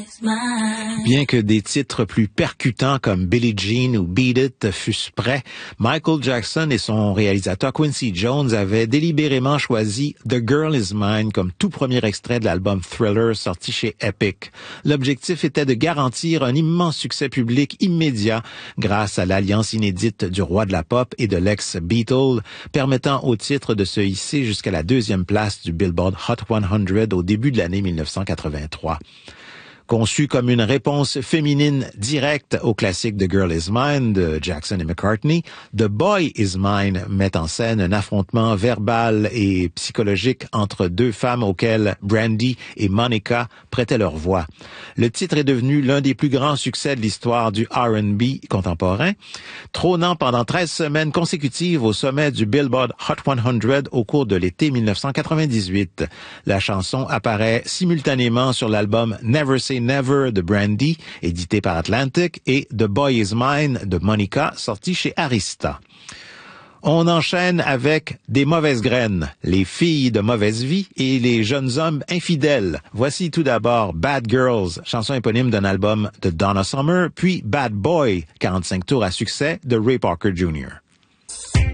Bien que des titres plus percutants comme Billie Jean ou Beat It fussent prêts, Michael Jackson et son réalisateur Quincy Jones avaient délibérément choisi The Girl Is Mine comme tout premier extrait de l'album Thriller sorti chez Epic. L'objectif était de garantir un immense succès public immédiat grâce à l'alliance inédite du roi de la pop et de l'ex-Beatle, permettant au titre de se hisser jusqu'à la 2e place du Billboard Hot 100 au début de l'année 1983. Conçu comme une réponse féminine directe au classique The Girl Is Mine de Jackson et McCartney, The Boy Is Mine met en scène un affrontement verbal et psychologique entre deux femmes auxquelles Brandy et Monica prêtaient leur voix. Le titre est devenu l'un des plus grands succès de l'histoire du R&B contemporain, trônant pendant 13 semaines consécutives au sommet du Billboard Hot 100 au cours de l'été 1998. La chanson apparaît simultanément sur l'album Never Say Never de Brandy, édité par Atlantic, et The Boy Is Mine de Monica, sorti chez Arista. On enchaîne avec Des mauvaises graines, les filles de mauvaise vie et les jeunes hommes infidèles. Voici tout d'abord Bad Girls, chanson éponyme d'un album de Donna Summer, puis Bad Boy, 45 tours à succès de Ray Parker Jr.